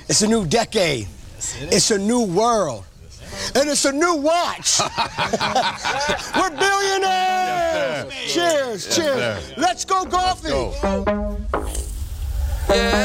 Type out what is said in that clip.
It's a new decade. It's a new world. And it's a new watch. We're billionaires. Yes, cheers, cheers. sir. Let's go golfing. Let's go. Yeah.